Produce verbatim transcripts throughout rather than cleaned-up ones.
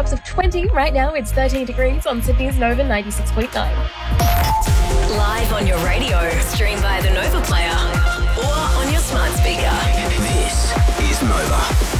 tops of twenty. Right now, it's thirteen degrees on Sydney's Nova ninety-six point nine. Live on your radio, stream via the Nova Player or on your smart speaker. This is Nova.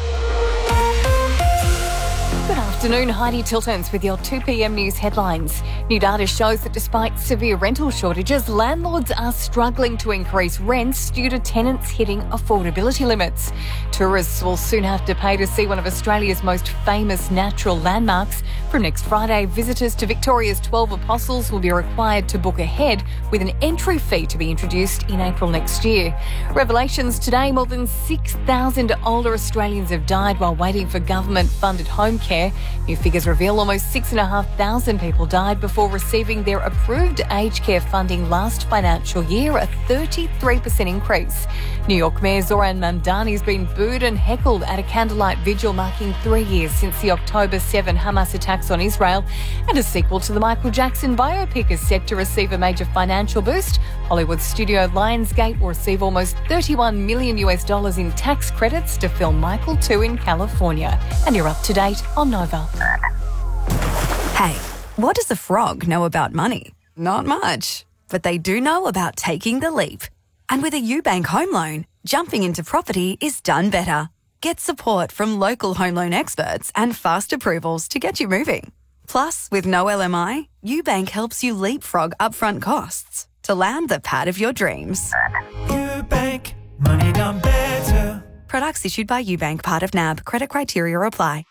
Good afternoon, Heidi Tiltons with your two p m news headlines. New data shows that despite severe rental shortages, landlords are struggling to increase rents due to tenants hitting affordability limits. Tourists will soon have to pay to see one of Australia's most famous natural landmarks. From next Friday, visitors to Victoria's twelve Apostles will be required to book ahead, with an entry fee to be introduced in April next year. Revelations today, more than six thousand older Australians have died while waiting for government-funded home care. New figures reveal almost six thousand five hundred people died before receiving their approved aged care funding last financial year, a thirty-three percent increase. New York Mayor Zoran Mamdani has been booed and heckled at a candlelight vigil marking three years since the October seventh Hamas attacks on Israel. And a sequel to the Michael Jackson biopic is set to receive a major financial boost. Hollywood studio Lionsgate will receive almost thirty-one million US dollars in tax credits to film Michael two in California. And you're up to date on Nova. Hey, what does a frog know about money? Not much. But they do know about taking the leap. And with a UBank home loan, jumping into property is done better. Get support from local home loan experts and fast approvals to get you moving. Plus, with no L M I, UBank helps you leapfrog upfront costs to land the pad of your dreams. UBank, money done better. Products issued by UBank, part of N A B. Credit criteria apply.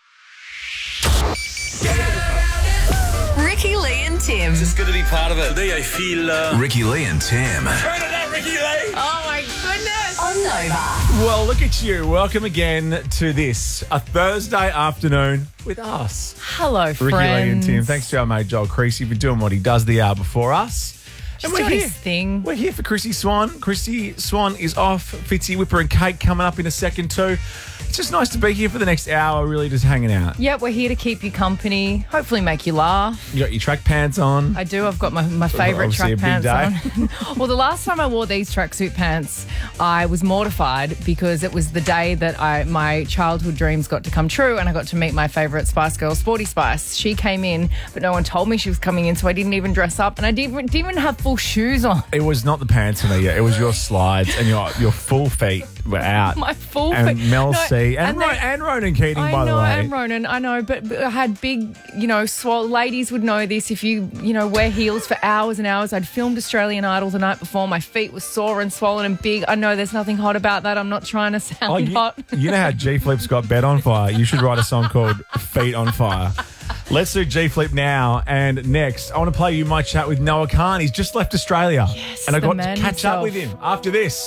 Ricky Lee and Tim. Just good to be part of it. Today I feel... Uh... Ricky Lee and Tim. Turn it up, Ricky Lee! Oh my goodness. On Nova. Well, look at you. Welcome again to this, a Thursday afternoon with us. Hello, Ricky friends. Lee and Tim. Thanks to our mate Joel Creasy for doing what he does the hour before us. Just doing his thing. We're here for Chrissy Swan. Chrissy Swan is off. Fitzy, Whipper and Kate coming up in a second too. It's just nice to be here for the next hour, really just hanging out. Yep, we're here to keep you company, hopefully make you laugh. You got your track pants on. I do. I've got my, my favourite Obviously track a big pants on. Well, the last time I wore these tracksuit pants, I was mortified because it was the day that I my childhood dreams got to come true and I got to meet my favourite Spice Girl, Sporty Spice. She came in, but no one told me she was coming in, so I didn't even dress up and I didn't, didn't even have full shoes on. It was not the pants for me yet. It was your slides and your your full feet were out. My full and feet. Mel No, C. And, and Ro- they- and Ronan Keating, I by know, the way. and Ronan, I know, but, but I had big, you know, swole. Ladies would know this. If you, you know, wear heels for hours and hours. I'd filmed Australian Idol the night before. My feet were sore and swollen and big. I know there's nothing hot about that. I'm not trying to sound Oh, you, hot. you know how G Flip's got Bed on Fire? You should write a song called Feet on Fire. Let's do G Flip now. And next, I want to play you my chat with Noah Khan. He's just left Australia. Yes, and I the got man to catch up himself. with him after this.